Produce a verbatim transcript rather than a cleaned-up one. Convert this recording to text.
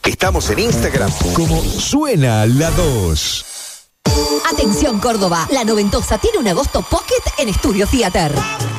Estamos en Instagram como Suena la dos. Atención Córdoba, La Noventosa tiene un agosto pocket en Estudio Theater.